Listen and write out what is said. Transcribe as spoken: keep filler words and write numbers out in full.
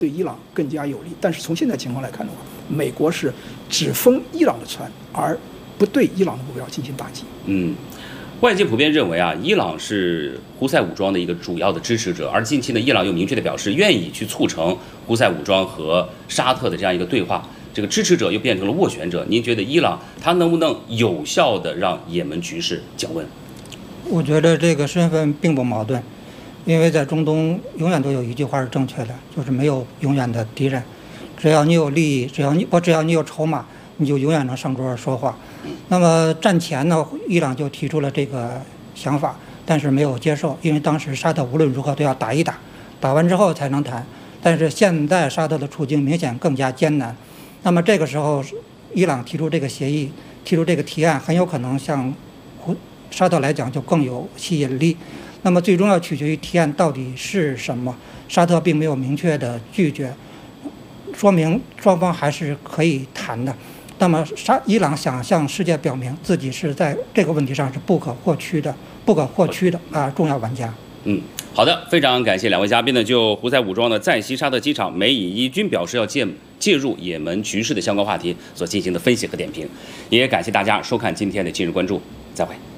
对伊朗更加有利。但是从现在情况来看的话，美国是只封伊朗的船，而不对伊朗的目标进行打击。 嗯。外界普遍认为啊，伊朗是胡塞武装的一个主要的支持者，而近期呢，伊朗又明确的表示愿意去促成胡塞武装和沙特的这样一个对话，这个支持者又变成了斡旋者。您觉得伊朗它能不能有效的让也门局势降温？ 我觉得这个身份并不矛盾，因为在中东永远都有一句话是正确的，就是没有永远的敌人，只要你有利益，只要你我只要你有筹码，你就永远能上桌说话。那么战前呢，伊朗就提出了这个想法，但是没有接受，因为当时沙特无论如何都要打一打，打完之后才能谈。但是现在沙特的处境明显更加艰难，那么这个时候，伊朗提出这个协议，提出这个提案，很有可能向沙特来讲就更有吸引力。那么最终要取决于提案到底是什么，沙特并没有明确的拒绝，说明双方还是可以谈的。那么，沙伊朗想向世界表明自己是在这个问题上是不可或缺的、不可或缺的啊重要玩家。 嗯，好的，非常感谢两位嘉宾呢，就胡塞武装的在西沙特机场美以伊军表示要介介入也门局势的相关话题所进行的分析和点评，也感谢大家收看今天的今日关注，再会。